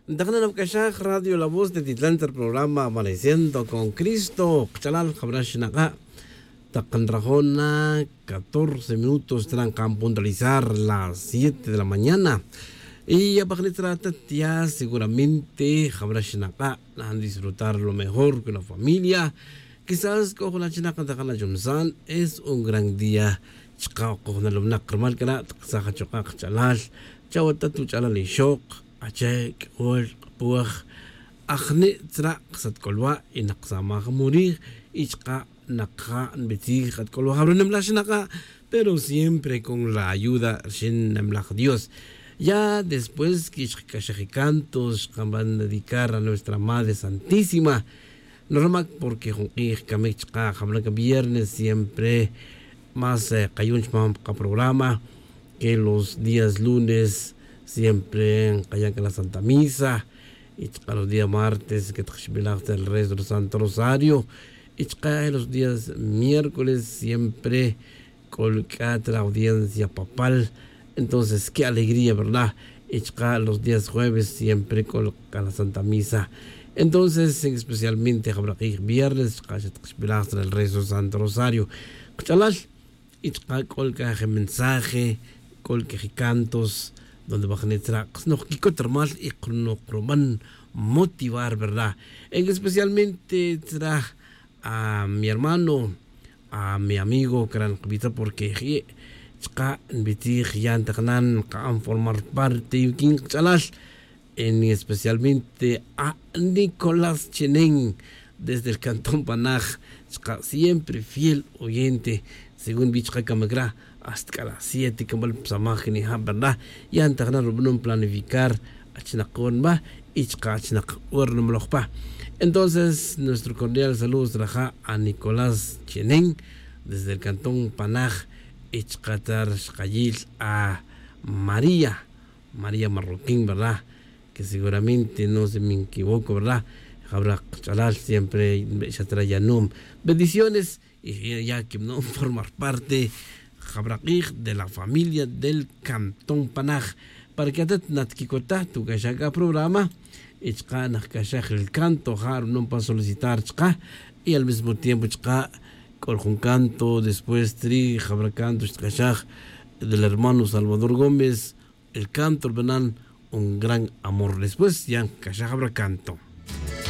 Dakna Kashak Radio La Voz de Titlán, el programa Amaneciendo con Cristo. Chalal Jabrash Naga. Takan Rajona, 14 minutos, tran puntualizar las 7 de la mañana. Y a partir de ya seguramente Jabrash Naga han disfrutar lo mejor con la familia. Quizás con la china Takana Jumsan es un gran día. Chika con la lumna Kermal Kana, Saha Chokak Chalal, Chawata tu Chalal Shok. Achek ol puah akhni tra qsat kolwa inaqsama muri ichqa naqa beti qat kolwa habrun mlashnaka, pero siempre con la ayuda shin namlaj Dios. Ya después que cantos van a dedicar a nuestra Madre Santísima, normal porque jonqih kamechqa hamlanka viernes siempre más qayunch programa que los días lunes. Siempre en la Santa Misa, y los días martes que te el resto del Santo Rosario, y los días miércoles siempre colgar la audiencia papal. Entonces, qué alegría, ¿verdad? Y los días jueves siempre colgar la Santa Misa. Entonces, especialmente viernes, el resto del Santo Rosario. Y colgar el mensaje, colgar cantos. Donde va a generar no termal y croman motivar, ¿verdad? Especialmente será a mi hermano, a mi amigo Gran Kvita, porque chica bitir ya antanan kan formar parte y king chalas, en especialmente a Nicolás Chenén desde el Cantón Panaj, chica siempre fiel oyente, según Bichka Kamagra. Hasta las 7 que mal samajini ¿verdad? Y antes de planificar achinakon y chachinakurnumlopa. Entonces, nuestro cordial saludo traja a Nicolás Chenén desde el Cantón Panaj y chcatar Shkayil a María Marroquín, ¿verdad? Que seguramente no se me equivoco, ¿verdad? Habrá chalal siempre Shatrayanum. Bendiciones y ya que no formar parte de la familia del Cantón Panaj, para que atet natkikota tu kashaka programa ichka nakashak el canto har no para solicitar chka y al mismo tiempo chka con un canto después tri jabra canto kashak del hermano Salvador Gómez, el canto benan un gran amor, después ya kashak jabra canto.